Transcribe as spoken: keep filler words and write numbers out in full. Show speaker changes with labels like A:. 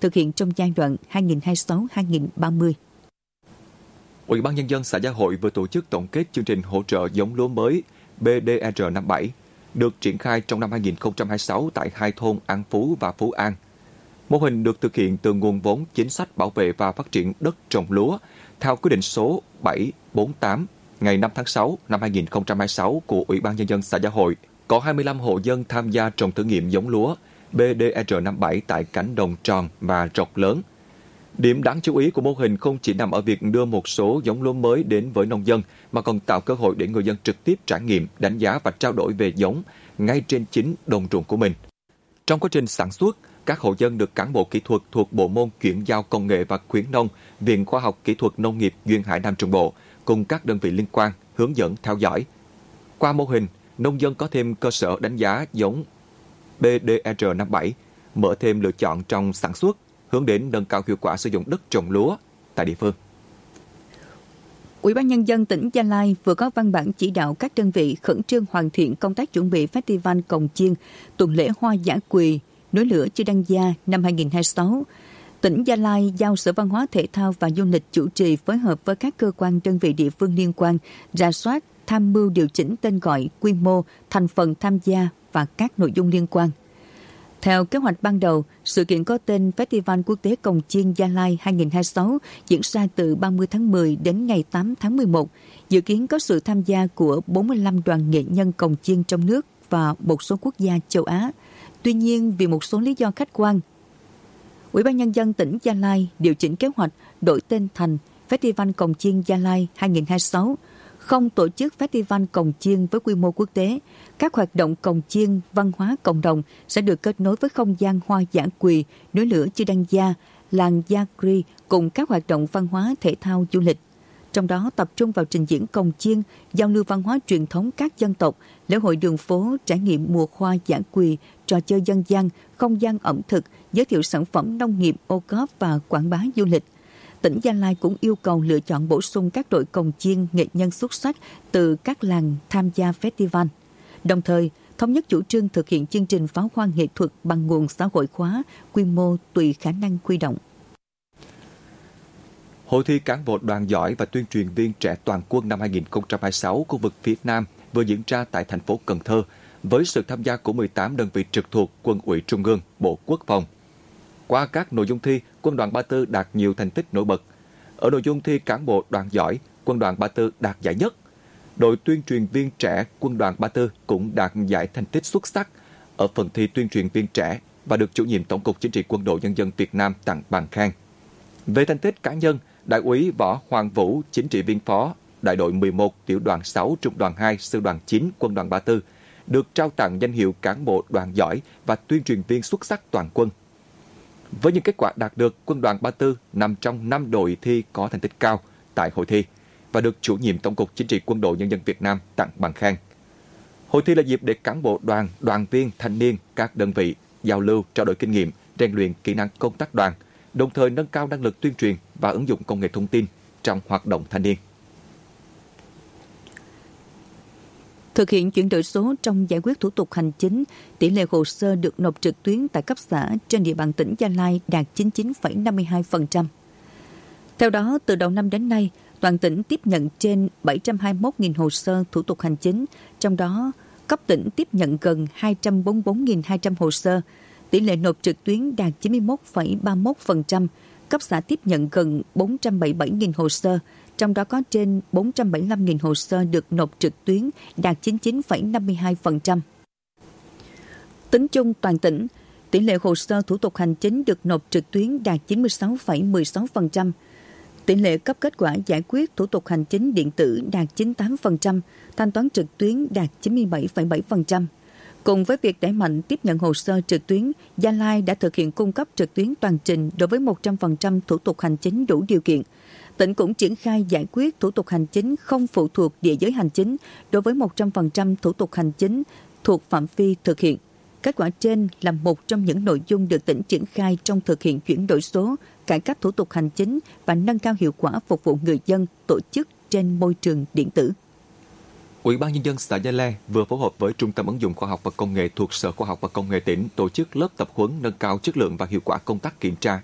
A: thực hiện trong giai đoạn hai nghìn không trăm hai mươi sáu đến hai nghìn không trăm ba mươi.
B: Ủy ban Nhân dân xã Gia Hội vừa tổ chức tổng kết chương trình hỗ trợ giống lúa mới B D R năm bảy được triển khai trong năm hai nghìn không trăm hai mươi sáu tại hai thôn An Phú và Phú An. Mô hình được thực hiện từ nguồn vốn chính sách bảo vệ và phát triển đất trồng lúa theo quyết định số bảy bốn tám ngày năm tháng sáu năm hai nghìn không trăm hai mươi sáu của Ủy ban Nhân dân xã Gia Hội. Có hai mươi lăm hộ dân tham gia trồng thử nghiệm giống lúa B D R năm bảy tại cánh đồng tròn và rọc lớn. Điểm đáng chú ý của mô hình không chỉ nằm ở việc đưa một số giống lúa mới đến với nông dân, mà còn tạo cơ hội để người dân trực tiếp trải nghiệm, đánh giá và trao đổi về giống ngay trên chính đồng ruộng của mình. Trong quá trình sản xuất, các hộ dân được cán bộ kỹ thuật thuộc Bộ môn Chuyển giao Công nghệ và Khuyến nông, Viện Khoa học Kỹ thuật Nông nghiệp Duyên Hải Nam Trung Bộ cùng các đơn vị liên quan hướng dẫn theo dõi. Qua mô hình, nông dân có thêm cơ sở đánh giá giống B D R năm bảy, mở thêm lựa chọn trong sản xuất, hướng đến nâng cao hiệu quả sử dụng đất trồng lúa tại địa phương.
A: Ủy ban Nhân dân tỉnh Gia Lai vừa có văn bản chỉ đạo các đơn vị khẩn trương hoàn thiện công tác chuẩn bị Festival Cồng Chiêng, tuần lễ hoa dã quỳ, nối lửa Chư Đăng Gia năm hai nghìn không trăm hai mươi sáu. Tỉnh Gia Lai giao Sở Văn hóa Thể thao và Du lịch chủ trì phối hợp với các cơ quan đơn vị địa phương liên quan, rà soát, tham mưu điều chỉnh tên gọi, quy mô, thành phần tham gia và các nội dung liên quan. Theo kế hoạch ban đầu, sự kiện có tên Festival Quốc tế Cồng Chiêng Gia Lai hai nghìn không trăm hai mươi sáu diễn ra từ ba mươi tháng mười đến ngày tám tháng mười một. Dự kiến có sự tham gia của bốn mươi lăm đoàn nghệ nhân cồng chiêng trong nước và một số quốc gia châu Á. Tuy nhiên, vì một số lý do khách quan, Ủy ban Nhân dân tỉnh Gia Lai điều chỉnh kế hoạch đổi tên thành Festival Cồng Chiêng Gia Lai hai nghìn không trăm hai mươi sáu, không tổ chức Festival Cồng Chiêng với quy mô quốc tế. Các hoạt động cồng chiêng, văn hóa cộng đồng sẽ được kết nối với không gian hoa dã quỳ, nối lửa Chư Đăng Gia, làng Gia Cri cùng các hoạt động văn hóa, thể thao, du lịch. Trong đó tập trung vào trình diễn cồng chiêng, giao lưu văn hóa truyền thống các dân tộc, lễ hội đường phố, trải nghiệm mùa hoa dã quỳ, trò chơi dân gian, không gian ẩm thực, giới thiệu sản phẩm nông nghiệp, ô cốp và quảng bá du lịch. Tỉnh Gia Lai cũng yêu cầu lựa chọn bổ sung các đội cồng chiêng nghệ nhân xuất sắc từ các làng tham gia festival. Đồng thời, thống nhất chủ trương thực hiện chương trình pháo hoa nghệ thuật bằng nguồn xã hội hóa, quy mô tùy khả năng huy động.
B: Hội thi cán bộ đoàn giỏi và tuyên truyền viên trẻ toàn quân năm hai nghìn không trăm hai mươi sáu khu vực phía Nam vừa diễn ra tại thành phố Cần Thơ với sự tham gia của mười tám đơn vị trực thuộc Quân ủy Trung ương, Bộ Quốc phòng. Qua các nội dung thi, Quân đoàn ba mươi tư đạt nhiều thành tích nổi bật. Ở nội dung thi cán bộ đoàn giỏi, Quân đoàn ba mươi tư đạt giải nhất. Đội tuyên truyền viên trẻ Quân đoàn ba mươi tư cũng đạt giải thành tích xuất sắc ở phần thi tuyên truyền viên trẻ và được chủ nhiệm Tổng cục Chính trị Quân đội Nhân dân Việt Nam tặng bằng khen. Về thành tích cá nhân, Đại úy Võ Hoàng Vũ, chính trị viên phó, đại đội mười một, tiểu đoàn sáu, trung đoàn hai, sư đoàn chín, Quân đoàn ba mươi tư, được trao tặng danh hiệu cán bộ đoàn giỏi và tuyên truyền viên xuất sắc toàn quân. Với những kết quả đạt được, Quân đoàn ba mươi tư nằm trong năm đội thi có thành tích cao tại hội thi và được chủ nhiệm Tổng cục Chính trị Quân đội Nhân dân Việt Nam tặng bằng khen. Hội thi là dịp để cán bộ đoàn, đoàn viên, thanh niên, các đơn vị giao lưu, trao đổi kinh nghiệm, rèn luyện kỹ năng công tác đoàn, đồng thời nâng cao năng lực tuyên truyền và ứng dụng công nghệ thông tin trong hoạt động thanh niên.
A: Thực hiện chuyển đổi số trong giải quyết thủ tục hành chính, tỷ lệ hồ sơ được nộp trực tuyến tại cấp xã trên địa bàn tỉnh Gia Lai đạt chín mươi chín phẩy năm mươi hai phần trăm. Theo đó, từ đầu năm đến nay, toàn tỉnh tiếp nhận trên bảy trăm hai mươi mốt nghìn hồ sơ thủ tục hành chính, trong đó cấp tỉnh tiếp nhận gần hai trăm bốn mươi bốn nghìn hai trăm hồ sơ, tỷ lệ nộp trực tuyến đạt chín mươi mốt phẩy ba mươi mốt phần trăm, cấp xã tiếp nhận gần bốn trăm bảy mươi bảy nghìn hồ sơ, trong đó có trên bốn trăm bảy mươi lăm nghìn hồ sơ được nộp trực tuyến, đạt chín mươi chín phẩy năm mươi hai phần trăm. Tính chung toàn tỉnh, tỷ lệ hồ sơ thủ tục hành chính được nộp trực tuyến đạt chín mươi sáu phẩy mười sáu phần trăm. Tỷ lệ cấp kết quả giải quyết thủ tục hành chính điện tử đạt chín mươi tám phần trăm, thanh toán trực tuyến đạt chín mươi bảy phẩy bảy phần trăm. Cùng với việc đẩy mạnh tiếp nhận hồ sơ trực tuyến, Gia Lai đã thực hiện cung cấp trực tuyến toàn trình đối với một trăm phần trăm thủ tục hành chính đủ điều kiện. Tỉnh cũng triển khai giải quyết thủ tục hành chính không phụ thuộc địa giới hành chính đối với một trăm phần trăm thủ tục hành chính thuộc phạm vi thực hiện. Kết quả trên là một trong những nội dung được tỉnh triển khai trong thực hiện chuyển đổi số, cải cách thủ tục hành chính và nâng cao hiệu quả phục vụ người dân, tổ chức trên môi trường điện tử.
B: Ủy ban Nhân dân xã Gia Lai vừa phối hợp với Trung tâm ứng dụng khoa học và công nghệ thuộc Sở Khoa học và Công nghệ tỉnh tổ chức lớp tập huấn nâng cao chất lượng và hiệu quả công tác kiểm tra,